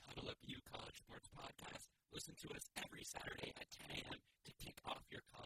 Huddle Up U College Sports Podcast. Listen to us every Saturday at 10 a.m. to kick off your college